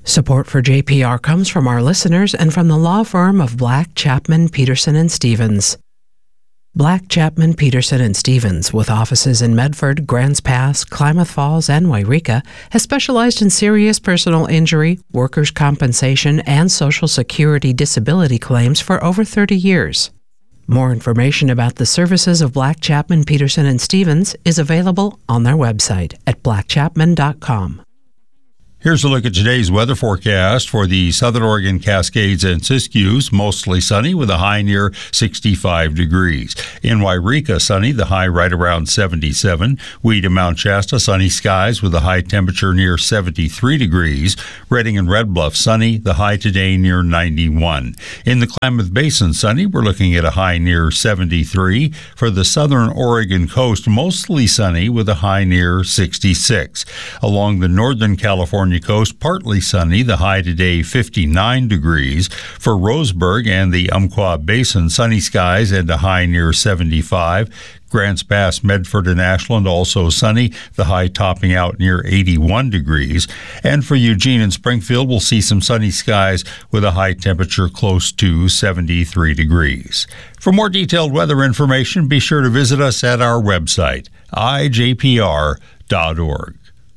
Support for JPR comes from our listeners and from the law firm of Black, Chapman, Peterson and Stevens. Black, Chapman, Peterson and Stevens, with offices in Medford, Grants Pass, Klamath Falls, and Wairika, has specialized in serious personal injury, workers' compensation, and Social Security disability claims for over 30 years. More information about the services of Black, Chapman, Peterson and Stevens is available on their website at blackchapman.com. Here's a look at today's weather forecast for the Southern Oregon Cascades and Siskiyous. Mostly sunny with a high near 65 degrees. In Wairika, sunny, the high right around 77. Weed Mount Shasta, sunny skies with a high temperature near 73 degrees. Redding and Red Bluff, sunny, the high today near 91. In the Klamath Basin, sunny, we're looking at a high near 73. For the Southern Oregon coast, mostly sunny with a high near 66. Along the Northern California coast, partly sunny, the high today 59 degrees. For Roseburg and the Umpqua Basin, sunny skies and a high near 75. Grants Pass, Medford, and Ashland also sunny, the high topping out near 81 degrees. And for Eugene and Springfield, we'll see some sunny skies with a high temperature close to 73 degrees. For more detailed weather information, be sure to visit us at our website, ijpr.org.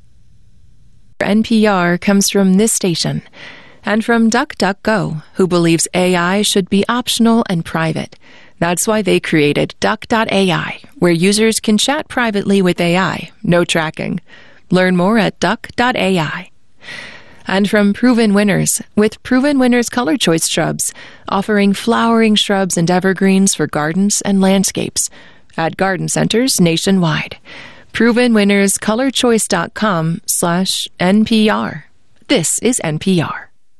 NPR comes from this station and from DuckDuckGo, who believes AI should be optional and private. That's why they created Duck.ai, where users can chat privately with AI, no tracking. Learn more at Duck.ai. And from Proven Winners, with Proven Winners Color Choice Shrubs, offering flowering shrubs and evergreens for gardens and landscapes at garden centers nationwide. ProvenWinnersColorChoice.com/NPR. This is NPR.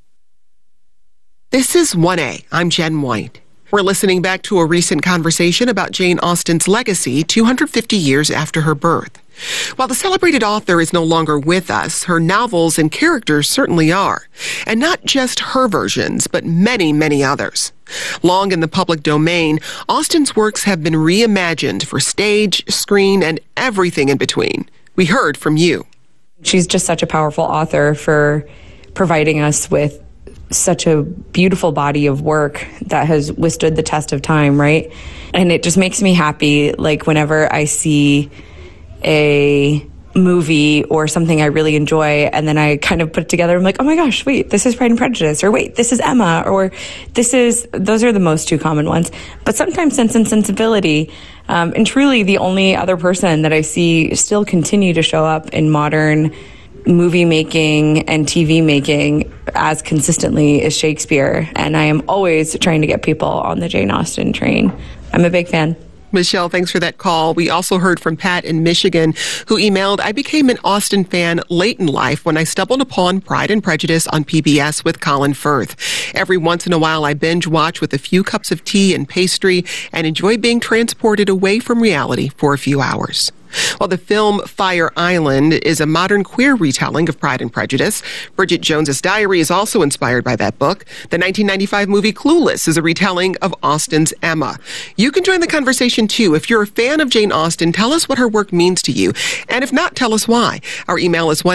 This is 1A. I'm Jen White. We're listening back to a recent conversation about Jane Austen's legacy 250 years after her birth. While the celebrated author is no longer with us, her novels and characters certainly are. And not just her versions, but many, many others. Long in the public domain, Austen's works have been reimagined for stage, screen, and everything in between. We heard from you. She's just such a powerful author for providing us with such a beautiful body of work that has withstood the test of time, right? And it just makes me happy, like whenever I see a movie or something I really enjoy, and then I kind of put it together. I'm like, oh my gosh, wait, this is Pride and Prejudice, or wait, this is Emma, or those are the most two common ones. But sometimes Sense and Sensibility, and truly the only other person that I see still continue to show up in modern movie making and TV making as consistently is Shakespeare. And I am always trying to get people on the Jane Austen train. I'm a big fan. Michelle, thanks for that call. We also heard from Pat in Michigan, who emailed, I became an Austen fan late in life when I stumbled upon Pride and Prejudice on PBS with Colin Firth. Every once in a while, I binge watch with a few cups of tea and pastry and enjoy being transported away from reality for a few hours. Well, the film Fire Island is a modern queer retelling of Pride and Prejudice. Bridget Jones's Diary is also inspired by that book. The 1995 movie Clueless is a retelling of Austen's Emma. You can join the conversation, too. If you're a fan of Jane Austen, tell us what her work means to you. And if not, tell us why. Our email is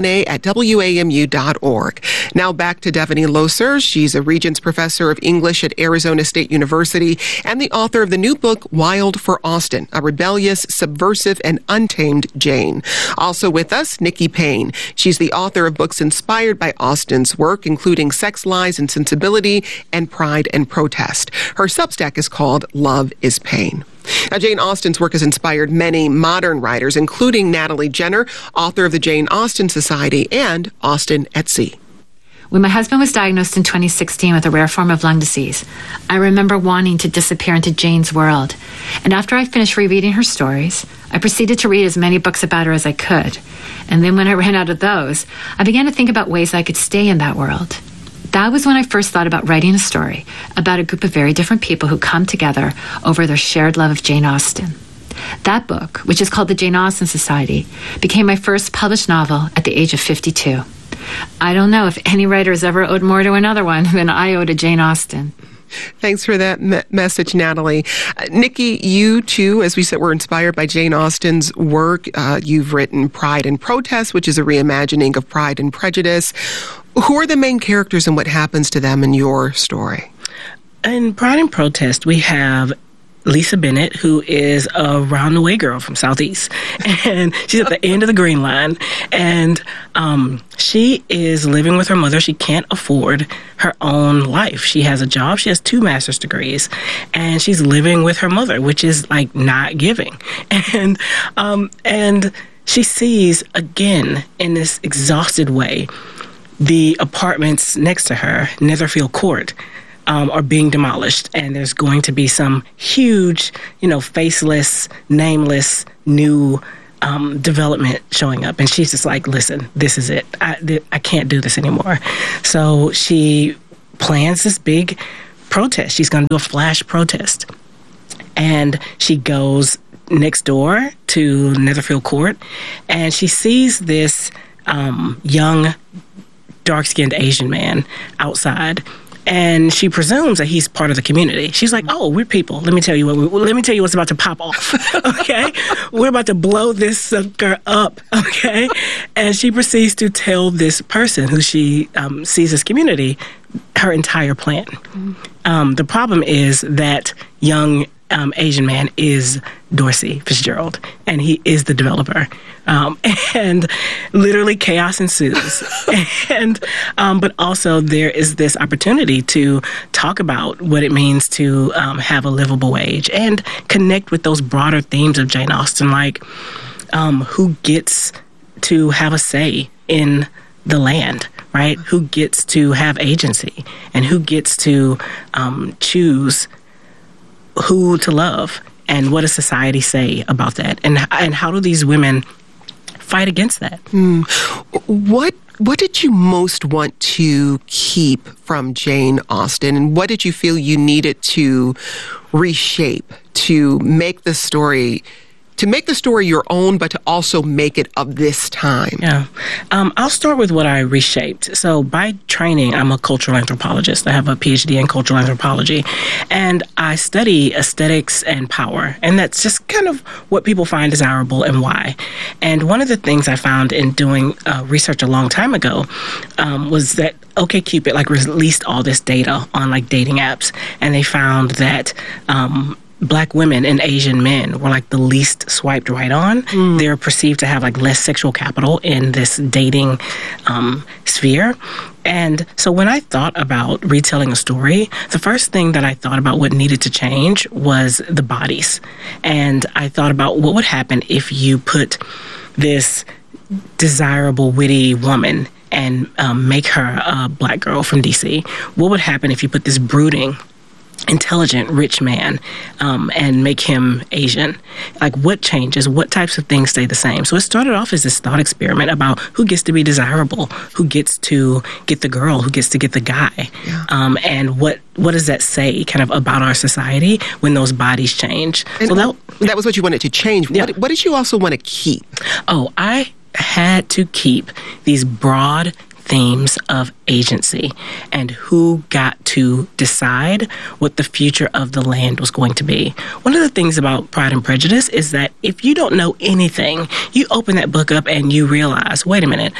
1a@wamu.org. Now back to Devaney Loser. She's a Regents Professor of English at Arizona State University and the author of the new book, Wild for Austen, a rebellious, subversive, and untamed Jane. Also with us, Nikki Payne. She's the author of books inspired by Austen's work, including Sex, Lies, and Sensibility and Pride and Protest. Her Substack is called Love is Pain. Now, Jane Austen's work has inspired many modern writers, including Natalie Jenner, author of the Jane Austen Society and Austen at Sea. When my husband was diagnosed in 2016 with a rare form of lung disease, I remember wanting to disappear into Jane's world. And after I finished rereading her stories, I proceeded to read as many books about her as I could. And then when I ran out of those, I began to think about ways I could stay in that world. That was when I first thought about writing a story about a group of very different people who come together over their shared love of Jane Austen. That book, which is called The Jane Austen Society, became my first published novel at the age of 52. I don't know if any writer has ever owed more to another one than I owe to Jane Austen. Thanks for that message, Natalie. Nikki, you too, as we said, were inspired by Jane Austen's work. You've written Pride and Protest, which is a reimagining of Pride and Prejudice. Who are the main characters and what happens to them in your story? In Pride and Protest, we have Lisa Bennett, who is a round-the-way girl from Southeast, and she's at the end of the Green Line, and she is living with her mother. She can't afford her own life. She has a job. She has 2 master's degrees, and she's living with her mother, which is like not giving. And she sees, again, in this exhausted way, the apartments next to her, Netherfield Court, are being demolished, and there's going to be some huge, faceless, nameless, new development showing up. And she's just like, listen, this is it. I can't do this anymore. So she plans this big protest. She's going to do a flash protest. And she goes next door to Netherfield Court, and she sees this young, dark-skinned Asian man outside. And she presumes that he's part of the community. She's like, "Oh, we're people. Let me tell you what's about to pop off. Okay, we're about to blow this sucker up. Okay." And she proceeds to tell this person who she sees as community her entire plan. The problem is that young Asian man is Dorsey Fitzgerald, and he is the developer. And literally chaos ensues. But also there is this opportunity to talk about what it means to have a livable wage and connect with those broader themes of Jane Austen, like who gets to have a say in the land, right? Who gets to have agency, and who gets to choose who to love, and what does society say about that, and how do these women fight against that? What did you most want to keep from Jane Austen, and what did you feel you needed to reshape to make the story your own, but to also make it of this time? Yeah. I'll start with what I reshaped. So by training, I'm a cultural anthropologist. I have a PhD in cultural anthropology, and I study aesthetics and power. And that's just kind of what people find desirable and why. And one of the things I found in doing research a long time ago was that OkCupid released all this data on dating apps, and they found that Black women and Asian men were the least swiped right on. They're perceived to have less sexual capital in this dating sphere. And so when I thought about retelling a story, the first thing that I thought about what needed to change was the bodies. And I thought about what would happen if you put this desirable, witty woman and make her a Black girl from DC. What would happen if you put this brooding, intelligent, rich man and make him Asian? What changes? What types of things stay the same? So it started off as this thought experiment about who gets to be desirable, who gets to get the girl, who gets to get the guy, and what does that say kind of about our society when those bodies change? And so that was what you wanted to change. Yeah. What did you also want to keep? Oh, I had to keep these broad themes of agency and who got to decide what the future of the land was going to be. One of the things about Pride and Prejudice is that if you don't know anything, you open that book up and you realize, wait a minute,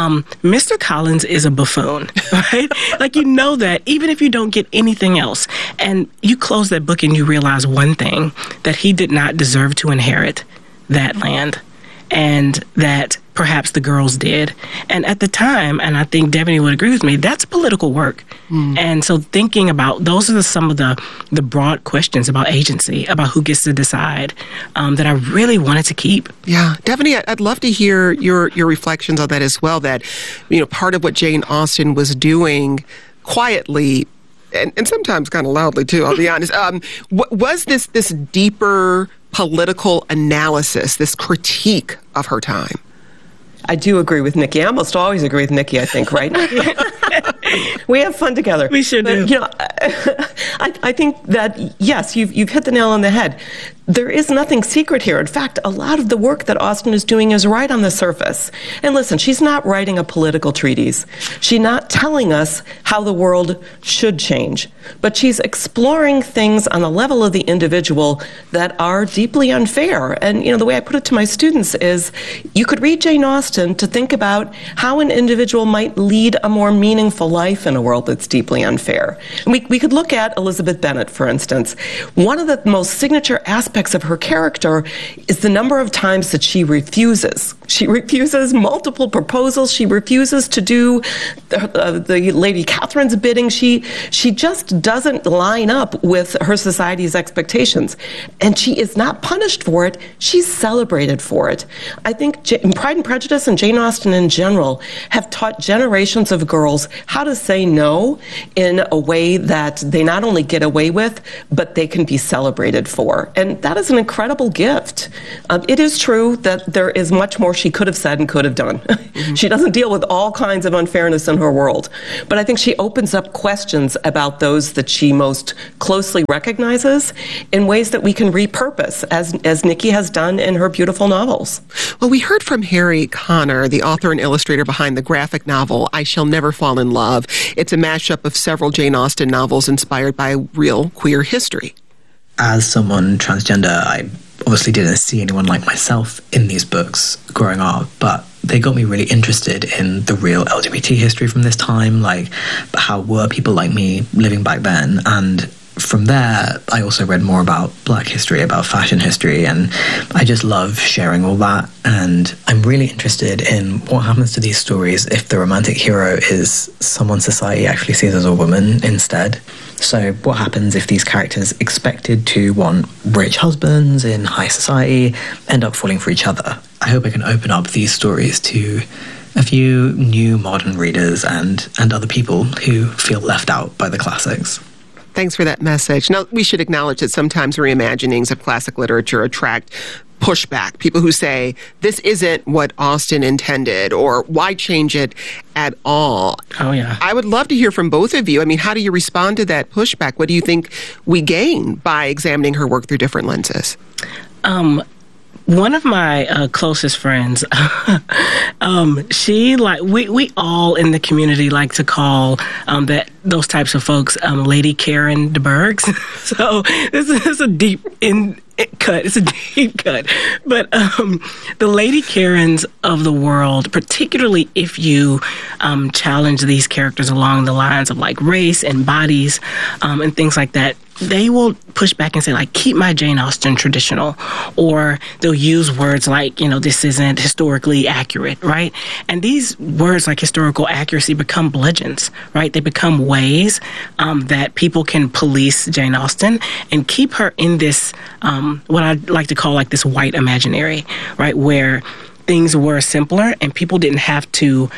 Mr. Collins is a buffoon, right? You know that even if you don't get anything else, and you close that book and you realize one thing, that he did not deserve to inherit that land, and that perhaps the girls did. And at the time, and I think Devaney would agree with me, that's political work. And so thinking about, those are some of the broad questions about agency, about who gets to decide, that I really wanted to keep. Yeah. Devaney, I'd love to hear your reflections on that as well, that, part of what Jane Austen was doing quietly, and sometimes kind of loudly too, I'll be honest, was this deeper political analysis, this critique of her time? I do agree with Nikki. I almost always agree with Nikki, I think, right? We have fun together. We sure do. I think that, yes, you've hit the nail on the head. there is nothing secret here. In fact, a lot of the work that Austen is doing is right on the surface. And listen, she's not writing a political treatise. She's not telling us how the world should change. But she's exploring things on the level of the individual that are deeply unfair. And, the way I put it to my students is you could read Jane Austen to think about how an individual might lead a more meaningful life in a world that's deeply unfair. And we could look at Elizabeth Bennet, for instance. One of the most signature aspects of her character is the number of times that she refuses. She refuses multiple proposals. She refuses to do the Lady Catherine's bidding. She just doesn't line up with her society's expectations. And she is not punished for it. She's celebrated for it. I think Pride and Prejudice and Jane Austen in general have taught generations of girls how to say no in a way that they not only get away with, but they can be celebrated for. And that is an incredible gift. It is true that there is much more she could have said and could have done. Mm-hmm. She doesn't deal with all kinds of unfairness in her world. But I think she opens up questions about those that she most closely recognizes in ways that we can repurpose, as Nikki has done in her beautiful novels. Well, we heard from Harry Conner, the author and illustrator behind the graphic novel I Shall Never Fall in Love. It's a mashup of several Jane Austen novels inspired by real queer history. As someone transgender, I obviously didn't see anyone like myself in these books growing up, but they got me really interested in the real LGBT history from this time, like how were people like me living back then. And from there, I also read more about Black history, about fashion history, and I just love sharing all that. And I'm really interested in what happens to these stories if the romantic hero is someone society actually sees as a woman instead. So what happens if these characters expected to want rich husbands in high society end up falling for each other? I hope I can open up these stories to a few new modern readers and other people who feel left out by the classics. Thanks for that message. Now, we should acknowledge that sometimes reimaginings of classic literature attract pushback. People who say, this isn't what Austen intended, or why change it at all? Oh, yeah. I would love to hear from both of you. I mean, how do you respond to that pushback? What do you think we gain by examining her work through different lenses? One of my closest friends, we all in the community like to call those types of folks Lady Karen de Burghs. So this is a deep cut. It's a deep cut. But the Lady Karens of the world, particularly if you challenge these characters along the lines of like race and bodies and things like that, they will push back and say, like, keep my Jane Austen traditional. Or they'll use words like, this isn't historically accurate, right? And these words like historical accuracy become bludgeons, right? They become ways that people can police Jane Austen and keep her in this, what I'd like to call like this white imaginary, right? Where things were simpler and people didn't have to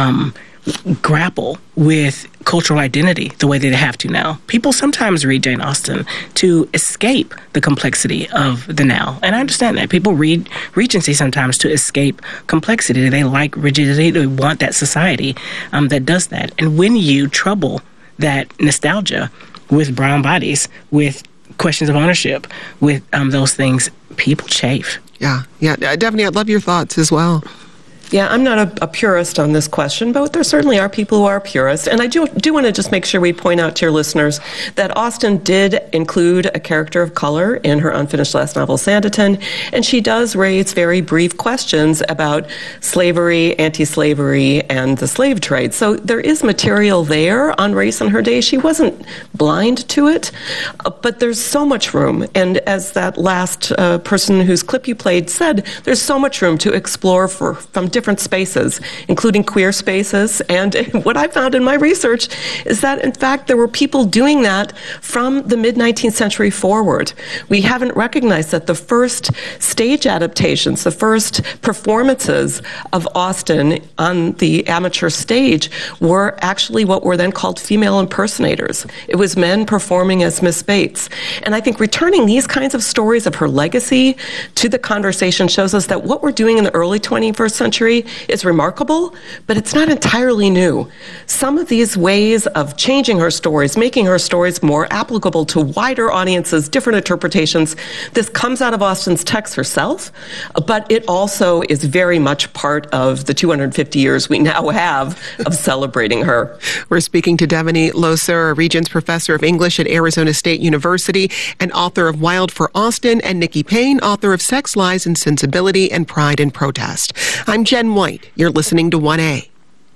grapple with cultural identity the way that they have to now. People sometimes read Jane Austen to escape the complexity of the now. And I understand that. People read Regency sometimes to escape complexity. They like rigidity. They want that society that does that. And when you trouble that nostalgia with brown bodies, with questions of ownership, with those things, people chafe. Yeah. Definitely, I'd love your thoughts as well. Yeah, I'm not a purist on this question, but there certainly are people who are purists. And I do want to just make sure we point out to your listeners that Austen did include a character of color in her unfinished last novel, Sanditon, and she does raise very brief questions about slavery, anti-slavery, and the slave trade. So there is material there on race in her day. She wasn't blind to it, but there's so much room. And as that last person whose clip you played said, there's so much room to explore from different spaces, including queer spaces. And what I found in my research is that, in fact, there were people doing that from the mid-19th century forward. We haven't recognized that the first stage adaptations, the first performances of Austen on the amateur stage were actually what were then called female impersonators. It was men performing as Miss Bates. And I think returning these kinds of stories of her legacy to the conversation shows us that what we're doing in the early 21st century history is remarkable, but it's not entirely new. Some of these ways of changing her stories, making her stories more applicable to wider audiences, different interpretations, this comes out of Austen's text herself, but it also is very much part of the 250 years we now have of celebrating her. We're speaking to Devaney Loeser, a Regents Professor of English at Arizona State University and author of Wild for Austen, and Nikki Payne, author of Sex, Lies, and Sensibility and Pride and Protest. I'm Jen White. You're listening to 1A.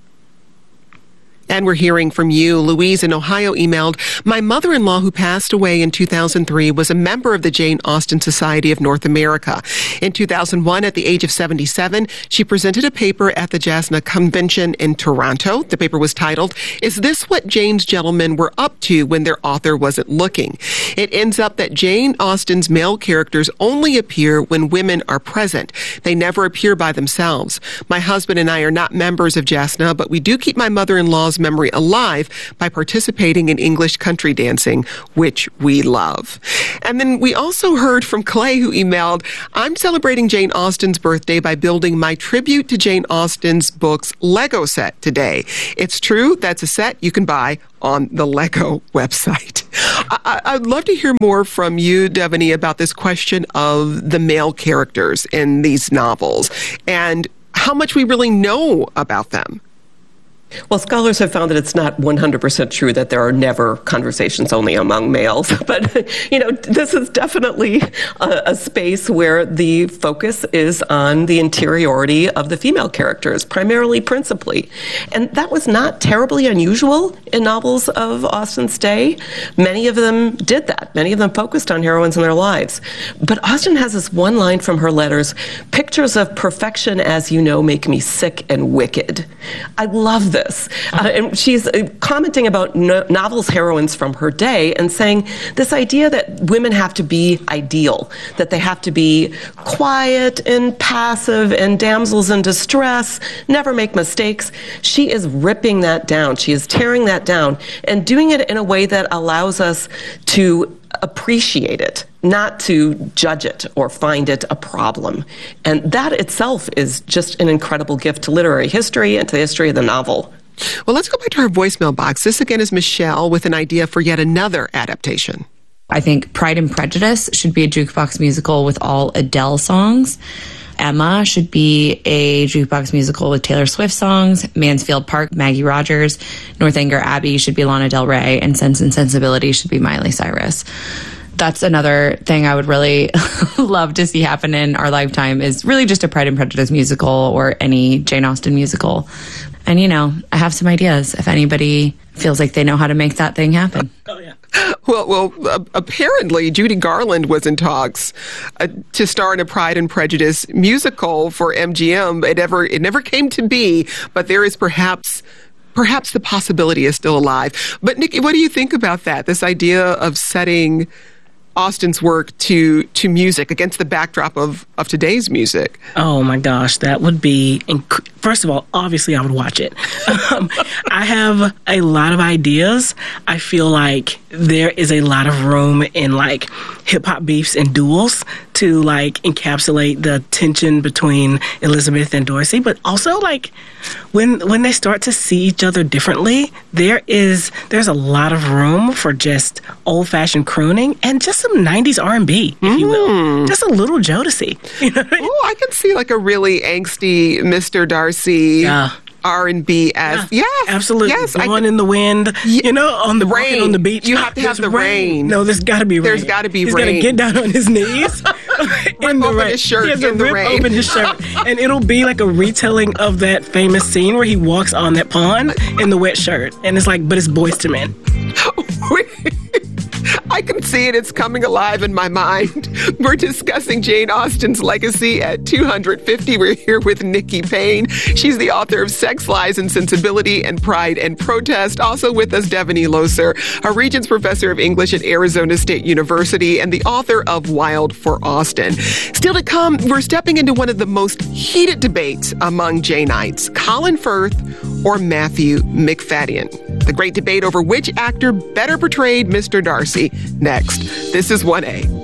And we're hearing from you. Louise in Ohio emailed, my mother-in-law who passed away in 2003 was a member of the Jane Austen Society of North America. In 2001, at the age of 77, she presented a paper at the Jasna Convention in Toronto. The paper was titled, Is This What Jane's Gentlemen Were Up To When Their Author Wasn't Looking? It ends up that Jane Austen's male characters only appear when women are present. They never appear by themselves. My husband and I are not members of Jasna, but we do keep my mother-in-law's memory alive by participating in English country dancing, which we love. And then we also heard from Clay, who emailed, I'm celebrating Jane Austen's birthday by building my tribute to Jane Austen's books Lego set today. It's true, that's a set you can buy on the Lego website. I'd love to hear more from you, Devaney, about this question of the male characters in these novels and how much we really know about them. Well, scholars have found that it's not 100% true that there are never conversations only among males. But, this is definitely a space where the focus is on the interiority of the female characters, primarily, principally. And that was not terribly unusual in novels of Austen's day. Many of them did that. Many of them focused on heroines in their lives. But Austen has this one line from her letters, pictures of perfection, as you know, make me sick and wicked. I love this. And she's commenting about novels heroines from her day and saying this idea that women have to be ideal, that they have to be quiet and passive and damsels in distress, never make mistakes. She is ripping that down. She is tearing that down and doing it in a way that allows us to appreciate it, not to judge it or find it a problem. And that itself is just an incredible gift to literary history and to the history of the novel. Well, let's go back to our voicemail box. This again is Michelle with an idea for yet another adaptation. I think Pride and Prejudice should be a jukebox musical with all Adele songs. Emma should be a jukebox musical with Taylor Swift songs. Mansfield Park, Maggie Rogers. Northanger Abbey should be Lana Del Rey. And Sense and Sensibility should be Miley Cyrus. That's another thing I would really love to see happen in our lifetime is really just a Pride and Prejudice musical or any Jane Austen musical. And, I have some ideas if anybody feels like they know how to make that thing happen. Oh, yeah. Well, apparently Judy Garland was in talks to star in a Pride and Prejudice musical for MGM. It never came to be, but there is perhaps the possibility is still alive. But Nikki, what do you think about that? This idea of setting Austen's work to music against the backdrop of today's music. Oh my gosh, that would be first of all, obviously I would watch it. I have a lot of ideas. I feel like there is a lot of room in hip hop beefs and duels to encapsulate the tension between Elizabeth and Darcy, but also when they start to see each other differently, there's a lot of room for just old-fashioned crooning and just some 90s R&B, if you will. Just a little Jodeci. You know what I mean? Oh, I can see a really angsty Mr. Darcy. Yeah. R&B-esque. Yeah, yes, absolutely. Yes, Blowing in the wind, on the rain. On the beach. You have to have the rain. No, there's got to be rain. There's got to be He's rain. He's got to get down on his knees in the rain. His shirt he has in to the rip rain. open his shirt, and it'll be like a retelling of that famous scene where he walks on that pond in the wet shirt, and it's but it's Boyz II Men. I can see it. It's coming alive in my mind. We're discussing Jane Austen's legacy at 250. We're here with Nikki Payne. She's the author of Sex, Lies, and Sensibility and Pride and Protest. Also with us, Devaney Loeser, a Regents Professor of English at Arizona State University and the author of Wild for Austen. Still to come, we're stepping into one of the most heated debates among Janeites, Colin Firth or Matthew Macfadyen. The great debate over which actor better portrayed Mr. Darcy. Next, this is 1A.